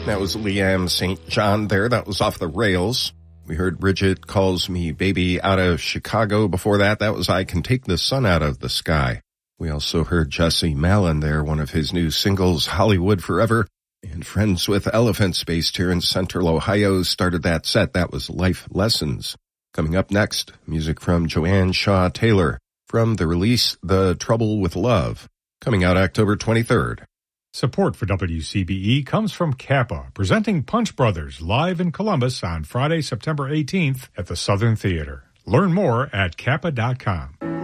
That was Leanne St. John there. That was Off the Rails. We heard Bridget Calls Me Baby out of Chicago. Before that, that was I Can Take the Sun Out of the Sky. We also heard Jesse Malin there, one of his new singles, Hollywood Forever. And Friends with Elephants, based here in Central Ohio, started that set. That was Life Lessons. Coming up next, music from Joanne Shaw Taylor from the release The Trouble with Love, coming out October 23rd. Support for WCBE comes from Kappa, presenting Punch Brothers live in Columbus on Friday, September 18th at the Southern Theater. Learn more at kappa.com.